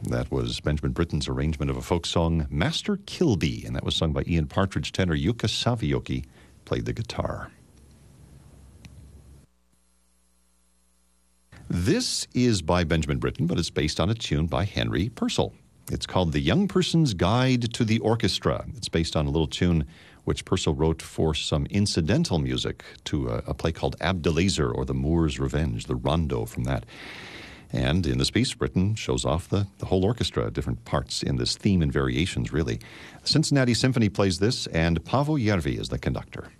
That was Benjamin Britten's arrangement of a folk song, Master Kilby, and that was sung by Ian Partridge. Tenor Jukka Savioki played the guitar. This is by Benjamin Britten, but it's based on a tune by Henry Purcell. It's called The Young Person's Guide to the Orchestra. It's based on a little tune which Purcell wrote for some incidental music to a play called Abdelazer, or The Moor's Revenge, the rondo from that. And in this piece, Britten shows off the whole orchestra, different parts in this theme and variations, really. Cincinnati Symphony plays this, and Paavo Järvi is the conductor.